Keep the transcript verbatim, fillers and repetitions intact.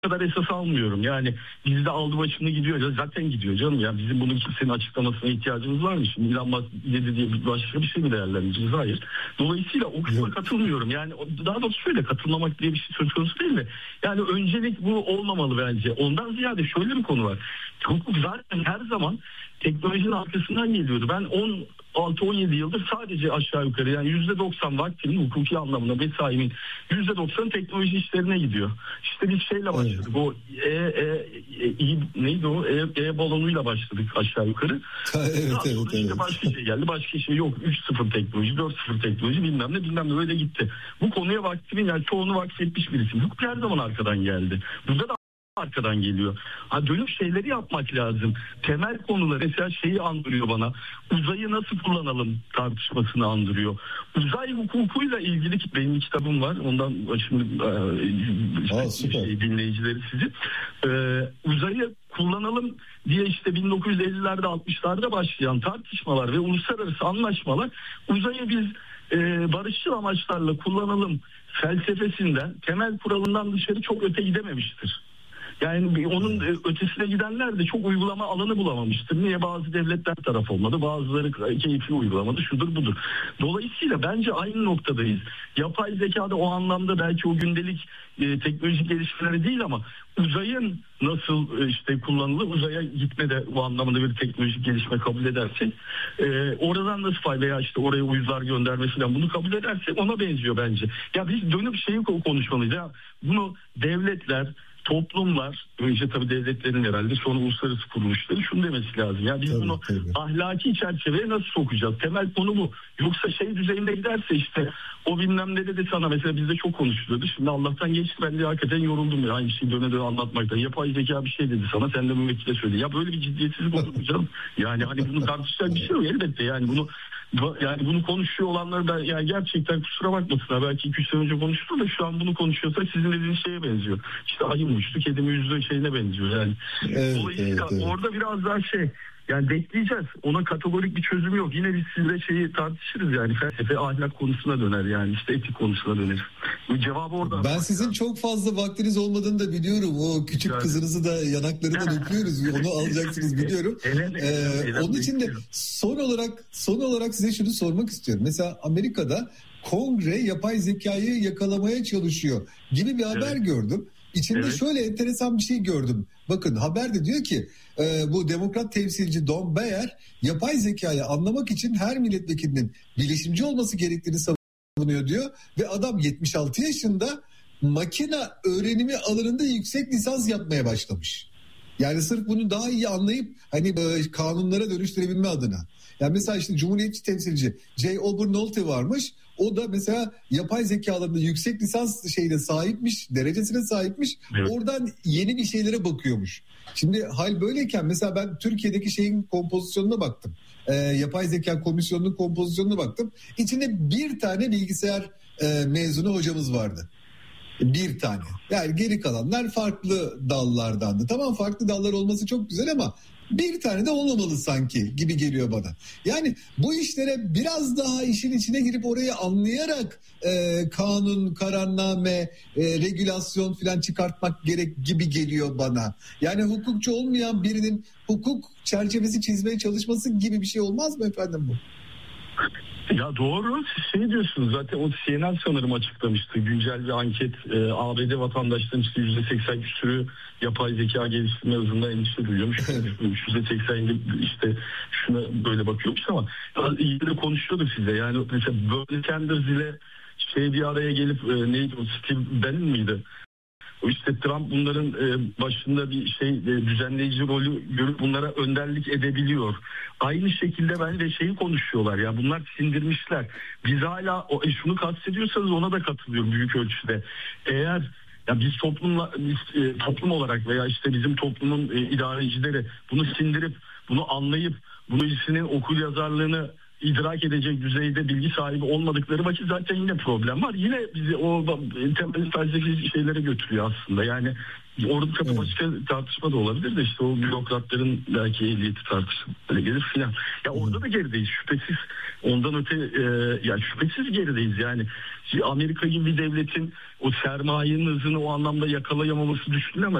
kadar esas almıyorum. Yani bizde aldı başını gidiyor. Zaten gidiyor canım. Ya bizim bunun kimsenin açıklamasına ihtiyacımız var mı? Şimdi İlhan Musk dedi diye başka bir şey mi değerlendireceğiz? Hayır. Dolayısıyla o kısma katılmıyorum. Yani daha doğrusu şöyle, katılmamak diye bir şey söz konusu değil de. Yani öncelik bu olmamalı bence. Ondan ziyade şöyle bir konu var. Hukuk zaten her zaman teknolojinin arkasından geliyordu. Ben on altı on yedi yıldır sadece aşağı yukarı yani yüzde doksan vaktinin hukuki anlamında mesaimin yüzde doksan teknoloji işlerine gidiyor. İşte biz şeyle başladık. Evet. O e, e, e, neydi o? E, e balonuyla başladık aşağı yukarı. evet, evet, işte evet. Başka şey geldi. Başka şey yok. üç sıfır teknoloji, dört sıfır teknoloji bilmem ne bilmem ne böyle gitti. Bu konuya vaktimin yani çoğunu vakfetmiş birisiyim. Hukuk her zaman arkadan geldi. Burada da arkadan geliyor. Ha, dönüp şeyleri yapmak lazım. Temel konular mesela şeyi andırıyor bana. Uzayı nasıl kullanalım tartışmasını andırıyor. Uzay hukukuyla ilgili benim kitabım var. Ondan şimdi e, Aa, şey, dinleyicileri sizi. E, uzayı kullanalım diye işte bin dokuz yüz ellilerde altmışlarda başlayan tartışmalar ve uluslararası anlaşmalar uzayı biz e, barışçıl amaçlarla kullanalım felsefesinden, temel kuralından dışarı çok öte gidememiştir. Yani onun ötesine gidenler de çok uygulama alanı bulamamıştır. Niye? Bazı devletler taraf olmadı, bazıları keyfi uygulamadı, şudur budur. Dolayısıyla bence aynı noktadayız. Yapay zekada o anlamda belki o gündelik e, teknolojik gelişmeleri değil ama uzayın nasıl e, işte kullanılır, uzaya gitme de bu anlamda bir teknolojik gelişme kabul edersek e, oradan nasıl fayda veya işte oraya uydular gönderme falan bunu kabul edersek ona benziyor bence. Ya biz dönüp şeyi konuşmalıyız ya, bunu devletler, toplumlar, önce tabii devletlerin herhalde sonra uluslararası kuruluşları şunu demesi lazım. Ya biz tabii, bunu tabii. ahlaki çerçeveye nasıl sokacağız? Temel konu bu. Yoksa şey düzeyinde giderse işte o bilmem ne dedi sana, mesela bizde çok konuşuluyordu. Şimdi Allah'tan geçti, ben de hakikaten yoruldum ya aynı şeyi döne döne anlatmaktan. Yapay zeka bir şey dedi sana, sen de müvekkile söyle. Ya böyle bir ciddiyetsizlik olur mu canım? Yani hani bunu tartışacak bir şey yok elbette, yani bunu yani bunu konuşuyor olanlar da yani gerçekten kusura bakmasınlar, belki iki üç sene önce konuştu da şu an bunu konuşuyorsa sizin dediğiniz şeye benziyor. İşte ayı mı uçtu, kedi mi yüzdü şeyine benziyor yani. Evet, Dolayısıyla evet, evet. orada biraz daha şey yani bekleyeceğiz. Ona kategorik bir çözüm yok. Yine biz sizle şeyi tartışırız yani, felsefe ahlak konusuna döner yani, işte etik konusuna döner. Bu cevabı orada. Ben sizin yani çok fazla vaktiniz olmadığını da biliyorum. O küçük yani kızınızı da yanaklarından öpüyoruz. Onu alacaksınız biliyorum. Ee, onun için de son olarak son olarak size şunu sormak istiyorum. Mesela Amerika'da Kongre yapay zekayı yakalamaya çalışıyor gibi bir haber evet. gördüm. İçinde evet. şöyle enteresan bir şey gördüm. Bakın haberde diyor ki e, bu demokrat temsilci Don Beyer yapay zekayı anlamak için her milletvekilinin bilişimci olması gerektiğini savunuyor diyor. Ve adam yetmiş altı yaşında makine öğrenimi alanında yüksek lisans yapmaya başlamış. Yani sırf bunu daha iyi anlayıp hani e, kanunlara dönüştürebilme adına. Yani mesela işte Cumhuriyetçi temsilci Jay Obernolte varmış. O da mesela yapay zekalarında yüksek lisans şeyine sahipmiş, derecesine sahipmiş. Evet. Oradan yeni bir şeylere bakıyormuş. Şimdi hal böyleyken mesela ben Türkiye'deki şeyin kompozisyonuna baktım. Ee, yapay zeka komisyonunun kompozisyonuna baktım. İçinde bir tane bilgisayar e, mezunu hocamız vardı. Bir tane. Yani geri kalanlar farklı dallardandı. Tamam, farklı dallar olması çok güzel ama bir tane de olmamalı sanki gibi geliyor bana. Yani bu işlere biraz daha işin içine girip orayı anlayarak e, kanun, kararname, e, regülasyon falan çıkartmak gerek gibi geliyor bana. Yani hukukçu olmayan birinin hukuk çerçevesi çizmeye çalışması gibi bir şey olmaz mı efendim bu? Ya doğru, siz şey diyorsunuz zaten, o C N N sanırım açıklamıştı güncel bir anket, e, A B D vatandaşlarının işte yüzde seksen küsürü yapay zeka geliştirme hızında endişe duyuyormuş. yüzde seksen işte şuna böyle bakıyormuş ama iyi de konuşuyorduk size yani, mesela Bernie Sanders ile şey bir araya gelip e, neydi o, Steve Bannon mıydı? İşte Trump bunların başında bir şey düzenleyici rolü görüp bunlara önderlik edebiliyor. Aynı şekilde ben de şeyi konuşuyorlar ya, bunlar sindirmişler. Biz hala o, e, şunu kastediyorsanız ona da katılıyorum büyük ölçüde. Eğer ya biz toplumla biz, e, toplum olarak veya işte bizim toplumun e, idarecileri bunu sindirip bunu anlayıp bunun içinin okul yazarlığını idrak edecek düzeyde bilgi sahibi olmadıkları vakit zaten yine problem var. Yine bizi o temel felsefi şeylere götürüyor aslında. Yani Orada tabii evet. başka tartışma da olabilir de işte o bürokratların belki ehliyeti tartışmaları gelir filan. Ya orada evet. da gerideyiz şüphesiz. Ondan öte e, ya şüphesiz gerideyiz yani. Amerika gibi bir devletin o sermayenin hızını o anlamda yakalayamaması düşünülemez.